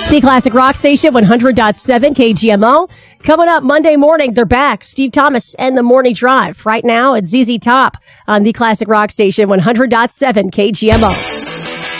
The Classic Rock Station, 100.7 KGMO. Coming up Monday morning, they're back. Steve Thomas and the Morning Drive. Right now, it's ZZ Top on the Classic Rock Station, 100.7 KGMO.